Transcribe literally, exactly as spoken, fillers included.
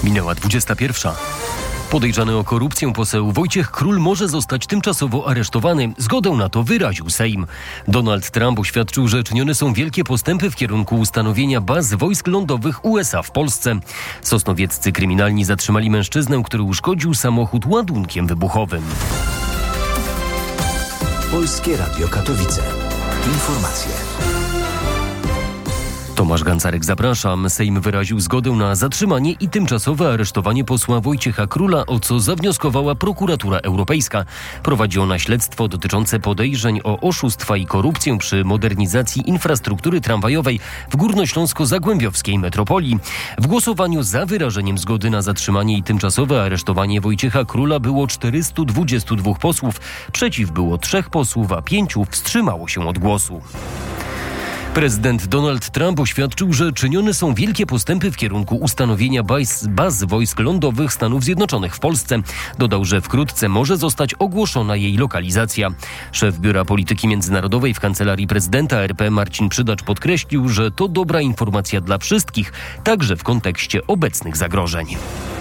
Minęła dwudziesta pierwsza. Podejrzany o korupcję poseł Wojciech Król może zostać tymczasowo aresztowany. Zgodę na to wyraził Sejm. Donald Trump oświadczył, że czynione są wielkie postępy w kierunku ustanowienia baz wojsk lądowych U S A w Polsce. Sosnowieccy kryminalni zatrzymali mężczyznę, który uszkodził samochód ładunkiem wybuchowym. Polskie Radio Katowice. Informacje. Tomasz Gancarek, zapraszam. Sejm wyraził zgodę na zatrzymanie i tymczasowe aresztowanie posła Wojciecha Króla, o co zawnioskowała Prokuratura Europejska. Prowadzi ona śledztwo dotyczące podejrzeń o oszustwa i korupcję przy modernizacji infrastruktury tramwajowej w górnośląsko-zagłębiowskiej metropolii. W głosowaniu za wyrażeniem zgody na zatrzymanie i tymczasowe aresztowanie Wojciecha Króla było czterystu dwudziestu dwóch posłów. Przeciw było trzech posłów, a pięciu wstrzymało się od głosu. Prezydent Donald Trump oświadczył, że czynione są wielkie postępy w kierunku ustanowienia baz, baz wojsk lądowych Stanów Zjednoczonych w Polsce. Dodał, że wkrótce może zostać ogłoszona jej lokalizacja. Szef Biura Polityki Międzynarodowej w Kancelarii Prezydenta R P Marcin Przydacz podkreślił, że to dobra informacja dla wszystkich, także w kontekście obecnych zagrożeń.